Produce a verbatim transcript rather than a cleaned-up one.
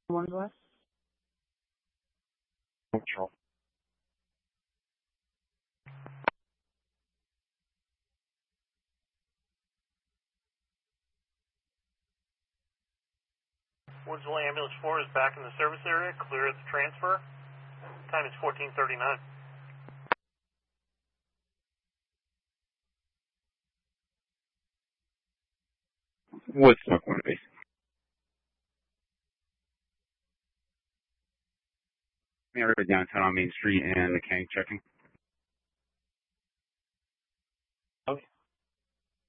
One West. Control. Woodsville Ambulance four is back in the service area. Clear at the transfer. Time is fourteen thirty-nine. Woodstock one base. Area downtown on Main Street and mechanic checking.